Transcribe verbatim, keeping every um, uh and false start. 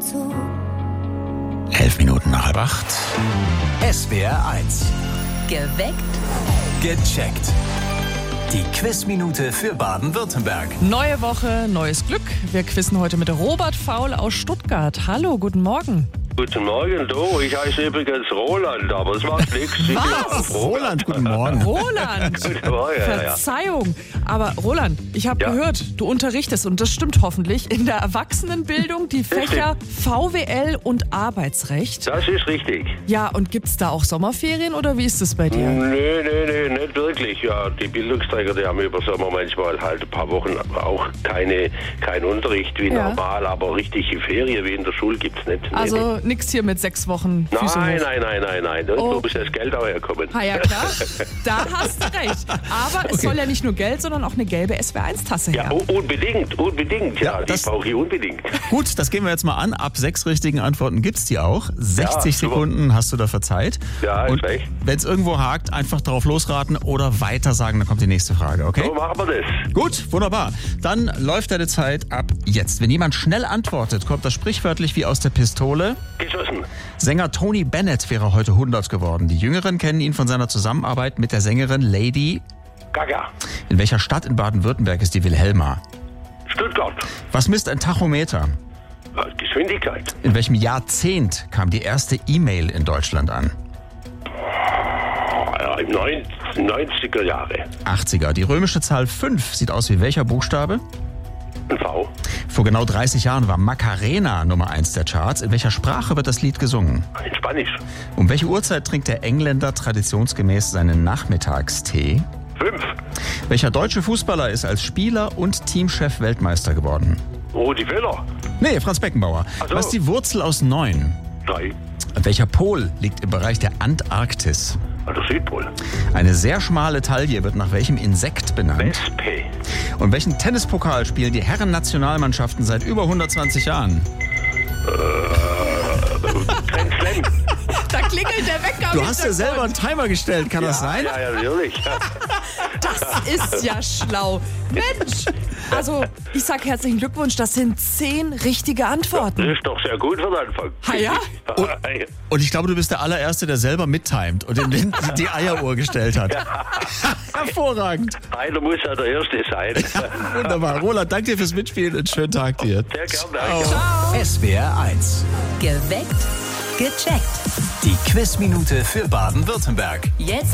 zu. Elf Minuten nach halb acht. S W R eins. Geweckt. Gecheckt. Die Quizminute für Baden-Württemberg. Neue Woche, neues Glück. Wir quizzen heute mit Robert Faul aus Stuttgart. Hallo, guten Morgen. Guten Morgen, du. Ich heiße übrigens Roland, aber es macht nichts. Ich bin Was? auch Roland. Roland, guten Morgen. Roland, Guten Morgen, ja, ja. Verzeihung. Aber Roland, ich habe Ja. gehört, du unterrichtest, und das stimmt hoffentlich, in der Erwachsenenbildung die Fächer V W L und Arbeitsrecht. Das ist richtig. Ja, und gibt's da auch Sommerferien oder wie ist es bei dir? Nö, nö, nö, nicht wirklich. Ja, die Bildungsträger, die haben über Sommer manchmal halt ein paar Wochen auch keine, keinen Unterricht wie Ja. normal, aber richtige Ferien wie in der Schule gibt's nicht. Nee, Also nix hier mit sechs Wochen nee. Füße Nein, hoch. nein, nein, nein, nein. Da Oh. muss das Geld auch herkommen. Ah ja, klar. Da hast du recht. Aber es soll ja nicht nur Geld, sondern auch eine gelbe S W R eins Tasse Ja, her. u- unbedingt, unbedingt. Ja, Ja, die das- brauche ich unbedingt. Gut, das gehen wir jetzt mal an. Ab sechs richtigen Antworten gibt's die auch. sechzig super. Sekunden hast du dafür Zeit. Ja, ist Und recht. wenn es irgendwo hakt, einfach drauf losraten oder weiter sagen, dann kommt die nächste Frage, okay? So machen wir das. Gut, wunderbar. Dann läuft deine Zeit ab jetzt. Wenn jemand schnell antwortet, kommt das sprichwörtlich wie aus der Pistole. Geschossen. Sänger Tony Bennett wäre heute hundert geworden. Die Jüngeren kennen ihn von seiner Zusammenarbeit mit der Sängerin Lady. Gaga. In welcher Stadt in Baden-Württemberg ist die Wilhelma? Stuttgart. Was misst ein Tachometer? Äh, Geschwindigkeit. In welchem Jahrzehnt kam die erste E-Mail in Deutschland an? Ja, im neunziger Jahre. achtziger. Die römische Zahl fünf sieht aus wie welcher Buchstabe? Ein V. Vor genau dreißig Jahren war Macarena Nummer eins der Charts. In welcher Sprache wird das Lied gesungen? In Spanisch. Um welche Uhrzeit trinkt der Engländer traditionsgemäß seinen Nachmittagstee? Fünf. Welcher deutsche Fußballer ist als Spieler und Teamchef Weltmeister geworden? Rudi Völler. Nee, Franz Beckenbauer. Ach so. Was ist die Wurzel aus neun? Drei. Welcher Pol liegt im Bereich der Antarktis? Also Südpol. Eine sehr schmale Taille wird nach welchem Insekt benannt? Wespe. Und welchen Tennispokal spielen die Herren-Nationalmannschaften seit über hundertzwanzig Jahren? Grand Slam. Da klingelt der Wecker. Du im hast dir selber einen Timer gestellt, kann das sein? Ja, ja, natürlich. Das ist ja schlau. Mensch. Also, ich sag herzlichen Glückwunsch, das sind zehn richtige Das Antworten. ist doch sehr gut für den Anfang. Ah ja? Und ich glaube, du bist der allererste, der selber mittimet und in den, die Eieruhr gestellt hat. Hervorragend. Einer muss ja der Erste sein. Wunderbar. Roland, danke dir fürs Mitspielen und schönen Tag dir. Sehr gerne. Danke. S W R eins. Geweckt. Gecheckt. Die Quizminute für Baden-Württemberg. Jetzt